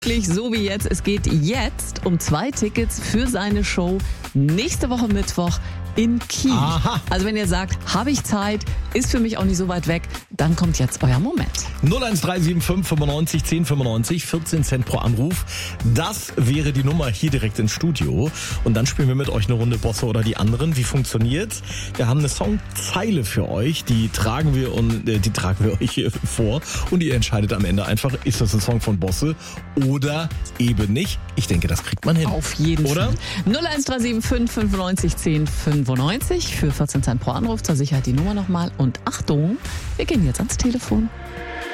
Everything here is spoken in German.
wirklich so wie jetzt. Es geht jetzt um 2 Tickets für seine Show nächste Woche Mittwoch in Kiel. Aha. Also wenn ihr sagt, habe ich Zeit, ist für mich auch nicht so weit weg, dann kommt jetzt euer Moment. 01375 95 10 95, 14 Cent pro Anruf. Das wäre die Nummer hier direkt ins Studio. Und dann spielen wir mit euch eine Runde Bosse oder die anderen. Wie funktioniert's? Wir haben eine Songzeile für euch, die tragen wir euch hier vor. Und ihr entscheidet am Ende einfach, ist das ein Song von Bosse oder eben nicht. Ich denke, das kriegt man hin. Auf jeden oder? Fall. 01375 95 10 95 für 14 Cent pro Anruf. Zur Sicherheit die Nummer nochmal. Und Achtung, wir gehen jetzt ans Telefon.